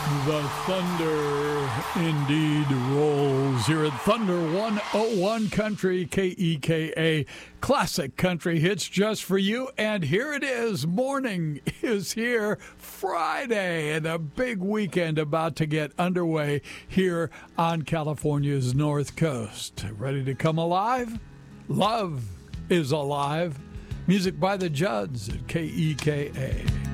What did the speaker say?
The thunder indeed rolls here at Thunder 101 Country, KEKA. Classic country hits just for you. And here it is. Morning is here. Friday and a big weekend about to get underway here on California's North Coast. Ready to come alive? Love is alive. Music by the Judds at KEKA.